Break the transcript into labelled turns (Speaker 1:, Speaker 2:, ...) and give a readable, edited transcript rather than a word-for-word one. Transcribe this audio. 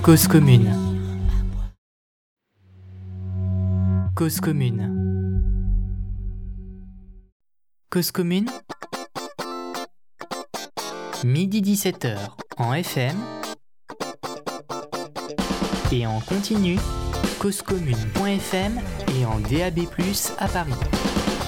Speaker 1: Cause commune. Cause commune. Cause commune. Midi 17h en FM et en continu causecommune.fm et en DAB+ à Paris.